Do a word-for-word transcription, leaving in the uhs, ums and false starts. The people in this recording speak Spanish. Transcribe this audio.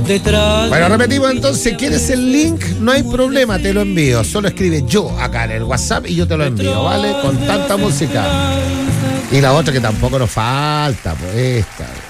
detrás. Bueno, repetimos entonces, ¿quieres el link? No hay problema, te lo envío. Solo escribe yo acá en el WhatsApp y yo te lo envío, ¿vale? Con tanta música. Y la otra que tampoco nos falta, pues esta.